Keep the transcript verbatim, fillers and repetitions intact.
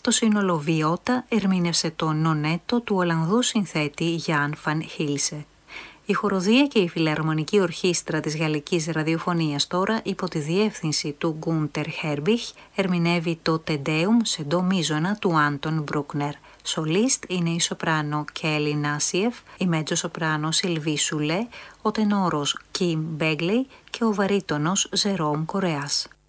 Το σύνολο Βιώτα ερμήνευσε το νονέτο του Ολλανδού συνθέτη Γιάν Φαν Χίλσε. Η χοροδία και η φιλαρμονική ορχήστρα της Γαλλικής Ραδιοφωνίας τώρα, υπό τη διεύθυνση του Γκούντερ Χέρμπιχ, ερμηνεύει το Τεντέουμ σε ντο μίζωνα του Άντων Μπρούκνερ. Σολίστ είναι η σοπράνο Κέλι Νάσιεφ, η μέτζο σοπράνο Σιλβί Σουλέ, ο τενόρος Κιμ Μπέγκλεϊ και ο βαρύτονος Ζερόμ Κορεάς.